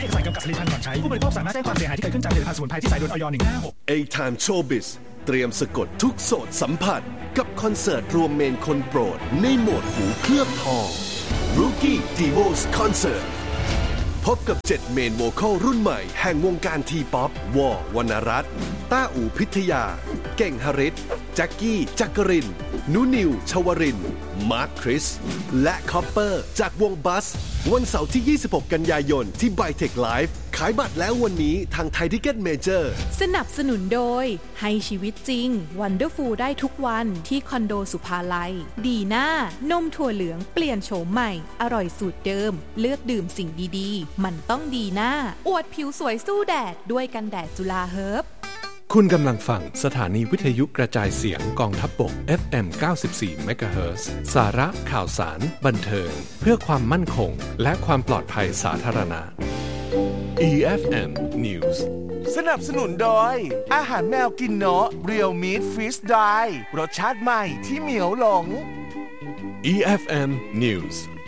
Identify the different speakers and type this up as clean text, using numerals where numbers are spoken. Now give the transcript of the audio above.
Speaker 1: เอกสารกำกับผลิตภัณฑ์ก่อนใช้ผู้บริโภคสามารถแจ้งความเสียหายที่เกิดขึ้นจากผลิตภัณฑ์สมุนไพรที่สายด่วนอย156
Speaker 2: A-Time Showbiz เตรียมสะกดทุกโสตสัมผัสกับคอนเสิร์ตรวมเมนคนโปรดในโหมดหูเคลือบทอง Rookie Divos Concert พบกับ7เมนโวคัลรุ่นใหม่แห่งวงการทีป๊อปวอวรรณรัตน์ต้าอู่พิทยาเก่งหฤทธิ์แจ็คกี้จักรินนุนิวชวรินทร์มาร์คคริสและคอปเปอร์จากวงบัสวันเสาร์ที่26กันยายนที่ไบเทคไลฟ์ขายบัตรแล้ววันนี้ทางไทยทิเก็ตเมเจอร์
Speaker 3: สนับสนุนโดยให้ชีวิตจริง Wonderful ได้ทุกวันที่คอนโดสุภาลัยดีน่านมถั่วเหลืองเปลี่ยนโฉมใหม่อร่อยสูตรเดิมเลือกดื่มสิ่งดีๆมันต้องดีน่าอวดผิวสวยสู้แดดด้วยกันแดดจุฬาเฮิร์บ
Speaker 4: คุณกำลังฟังสถานีวิทยุกระจายเสียงกองทัพบก FM 94 MHz สาระข่าวสารบันเทิงเพื่อความมั่นคงและความปลอดภัยสาธารณะ EFM News
Speaker 5: สนับสนุนโดยอาหารแมวกินเนาะ Real Meat Fish Dry รสชาติใหม่ที่เหมียวหลง
Speaker 4: EFM News